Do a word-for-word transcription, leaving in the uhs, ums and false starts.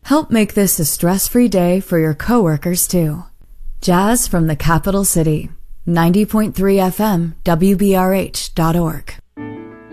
Help make this a stress-free day for your coworkers, too. Jazz from the Capital City. ninety point three F M, W B R H dot org.